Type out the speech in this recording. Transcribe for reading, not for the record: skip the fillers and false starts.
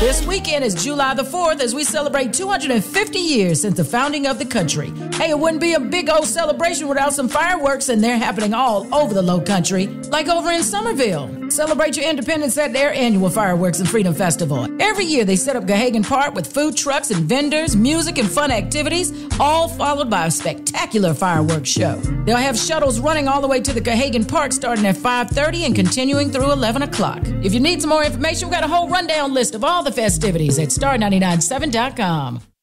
This weekend is July the 4th as we celebrate 250 years since the founding of the country. Hey, it wouldn't be a big old celebration without some fireworks, and they're happening all over the Low Country, like over in Somerville. Celebrate your independence at their annual Fireworks and Freedom Festival. Every year they set up Gahagan Park with food trucks and vendors, music and fun activities, all followed by a spectacular fireworks show. They'll have shuttles running all the way to the Gahagan Park starting at 5:30 and continuing through 11 o'clock. If you need some more information, we've got a whole rundown list of all the festivities at star997.com.